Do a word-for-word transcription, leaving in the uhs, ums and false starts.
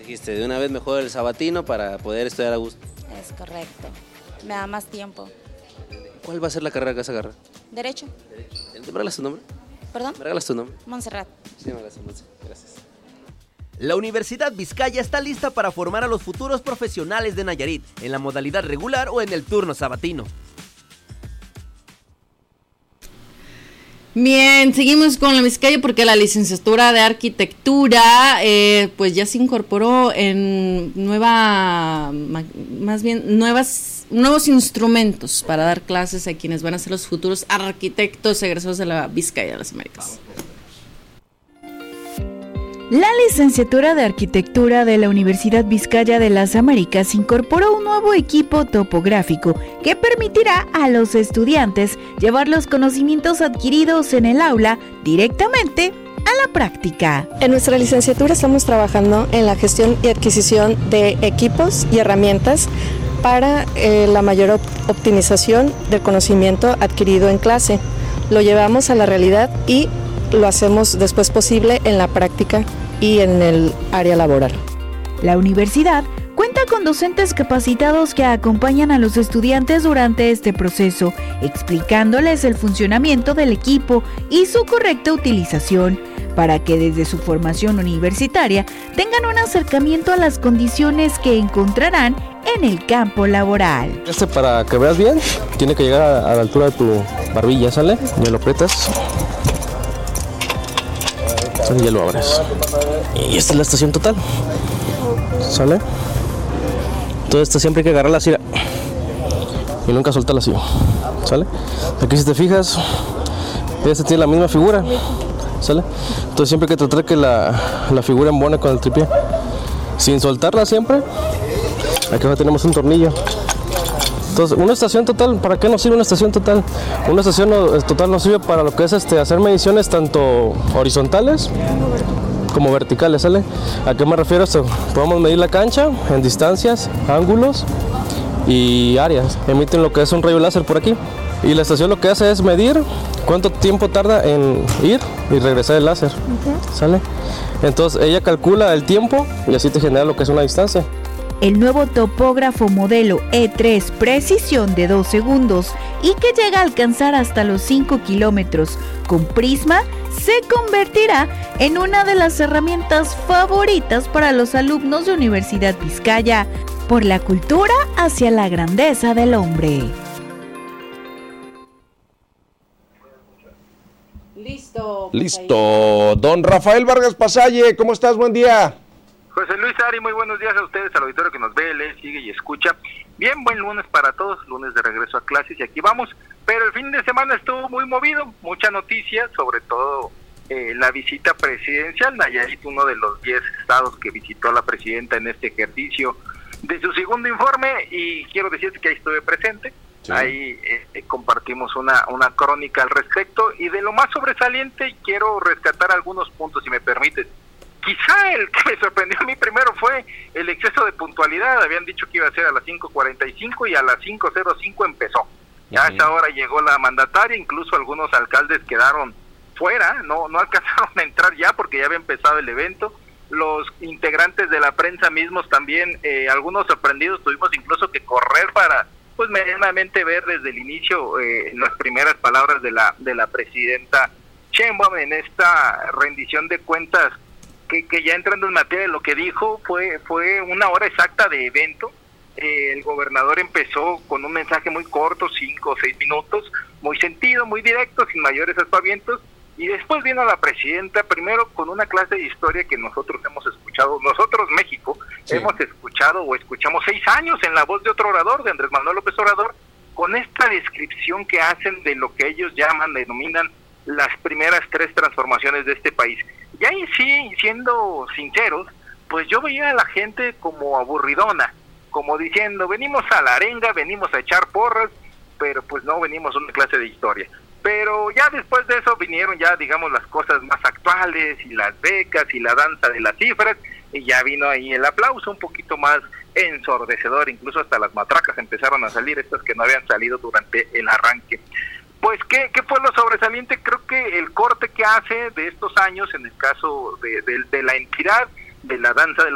Dijiste, de una vez mejor el sabatino para poder estudiar a gusto. Es correcto, me da más tiempo. ¿Cuál va a ser la carrera que vas a agarrar? Derecho. ¿Me regalas tu nombre? ¿Perdón? ¿Me regalas tu nombre? Montserrat. Sí, me regalas, Montse. Gracias. La Universidad Vizcaya está lista para formar a los futuros profesionales de Nayarit, en la modalidad regular o en el turno sabatino. Bien, seguimos con la Vizcaya porque la licenciatura de arquitectura eh, pues ya se incorporó en nueva, más bien nuevas, nuevos instrumentos para dar clases a quienes van a ser los futuros arquitectos egresados de la Vizcaya de las Américas. La licenciatura de Arquitectura de la Universidad Vizcaya de las Américas incorporó un nuevo equipo topográfico que permitirá a los estudiantes llevar los conocimientos adquiridos en el aula directamente a la práctica. En nuestra licenciatura estamos trabajando en la gestión y adquisición de equipos y herramientas para eh, la mayor op- optimización del conocimiento adquirido en clase. Lo llevamos a la realidad y lo hacemos después posible en la práctica y en el área laboral. La universidad cuenta con docentes capacitados que acompañan a los estudiantes durante este proceso, explicándoles el funcionamiento del equipo y su correcta utilización, para que desde su formación universitaria tengan un acercamiento a las condiciones que encontrarán en el campo laboral. Este, para que veas bien, tiene que llegar a, a la altura de tu barbilla, ¿sale? Ya lo aprietas. Y ya lo abres. Y esta es la estación total. ¿Sale? Todo esto siempre hay que agarrarla así. Y nunca soltarla así. ¿Sale? Aquí si te fijas, esta tiene la misma figura. ¿Sale? Entonces siempre hay que tratar que la, la figura embone con el tripié. Sin soltarla siempre. Aquí abajo tenemos un tornillo. Entonces, una estación total, ¿para qué nos sirve una estación total? Una estación total nos sirve para lo que es este, hacer mediciones tanto horizontales como verticales, ¿sale? ¿A qué me refiero esto? Podemos medir la cancha en distancias, ángulos y áreas. Emiten lo que es un rayo láser por aquí. Y la estación lo que hace es medir cuánto tiempo tarda en ir y regresar el láser, ¿sale? Entonces, ella calcula el tiempo y así te genera lo que es una distancia. El nuevo topógrafo modelo E tres precisión de dos segundos y que llega a alcanzar hasta los cinco kilómetros con prisma se convertirá en una de las herramientas favoritas para los alumnos de Universidad Vizcaya por la cultura hacia la grandeza del hombre. Listo. Listo. Don Rafael Vargas Pasalle, ¿cómo estás? Buen día. José Luis Ari, muy buenos días a ustedes, al auditorio que nos ve, lee, sigue y escucha. Bien, buen lunes para todos, lunes de regreso a clases y aquí vamos. Pero el fin de semana estuvo muy movido, mucha noticia, sobre todo eh, la visita presidencial. Nayarit, uno de los diez estados que visitó la presidenta en este ejercicio de su segundo informe, y quiero decirte que ahí estuve presente. Sí. Ahí eh, compartimos una, una crónica al respecto, y de lo más sobresaliente quiero rescatar algunos puntos, si me permites. Quizá el que me sorprendió a mí primero fue el exceso de puntualidad. Habían dicho que iba a ser a las cinco cuarenta y cinco y a las cinco cero cinco empezó. Ya a esa hora llegó la mandataria, incluso algunos alcaldes quedaron fuera, no no alcanzaron a entrar ya porque ya había empezado el evento. Los integrantes de la prensa mismos también, eh, algunos sorprendidos, tuvimos incluso que correr para pues medianamente ver desde el inicio eh, las primeras palabras de la de la presidenta Sheinbaum en esta rendición de cuentas. Que, que ya entrando en materia de lo que dijo, fue fue una hora exacta de evento. Eh, el gobernador empezó con un mensaje muy corto, cinco o seis minutos, muy sentido, muy directo, sin mayores aspavientos, y después vino la presidenta, primero con una clase de historia que nosotros hemos escuchado, nosotros México, sí. hemos escuchado o escuchamos seis años en la voz de otro orador, de Andrés Manuel López Obrador, con esta descripción que hacen de lo que ellos llaman, denominan las primeras tres transformaciones de este país. Y ahí sí, siendo sinceros, pues yo veía a la gente como aburridona, como diciendo, venimos a la arenga, venimos a echar porras, pero pues no venimos a una clase de historia. Pero ya después de eso vinieron ya, digamos, las cosas más actuales, y las becas, y la danza de las cifras, y ya vino ahí el aplauso un poquito más ensordecedor, incluso hasta las matracas empezaron a salir, estas que no habían salido durante el arranque. Pues, ¿qué, ¿qué fue lo sobresaliente? Creo que el corte que hace de estos años, en el caso de, de, de la entidad, de la danza de la